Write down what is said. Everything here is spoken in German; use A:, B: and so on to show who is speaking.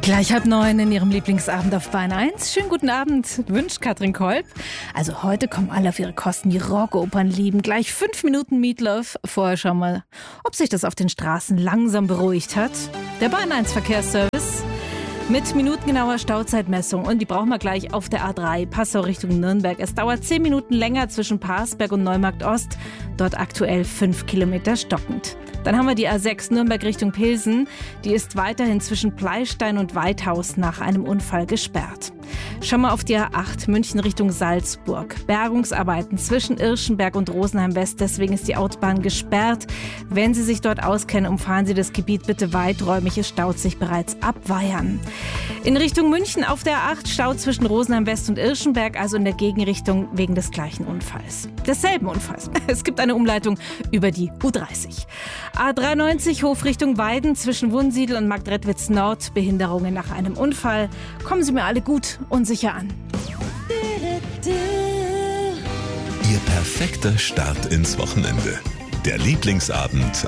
A: Gleich 8:30 in ihrem Lieblingsabend auf Bayern 1. Schönen guten Abend, wünscht Katrin Kolb. Also heute kommen alle auf ihre Kosten, die Rockopern lieben. Gleich 5 Minuten Meatloaf. Vorher schauen wir, ob sich das auf den Straßen langsam beruhigt hat. Der Bayern 1 Verkehrsservice mit minutengenauer Stauzeitmessung. Und die brauchen wir gleich auf der A3 Passau Richtung Nürnberg. Es dauert 10 Minuten länger zwischen Parsberg und Neumarkt Ost. Dort aktuell 5 Kilometer stockend. Dann haben wir die A6 Nürnberg Richtung Pilsen. Die ist weiterhin zwischen Pleistein und Weithaus nach einem Unfall gesperrt. Schauen wir auf die A8 München Richtung Salzburg. Bergungsarbeiten zwischen Irschenberg und Rosenheim West. Deswegen ist die Autobahn gesperrt. Wenn Sie sich dort auskennen, umfahren Sie das Gebiet bitte weiträumig. Es staut sich bereits ab Weyern. In Richtung München auf der A8 Stau zwischen Rosenheim West und Irschenberg, also in der Gegenrichtung wegen des gleichen Unfalls. Desselben Unfalls. Es gibt eine Umleitung über die U30. A93 Hof Richtung Weiden zwischen Wunsiedel und Marktredwitz Nord. Behinderungen nach einem Unfall. Kommen Sie mir alle gut und sicher an.
B: Ihr perfekter Start ins Wochenende. Der Lieblingsabend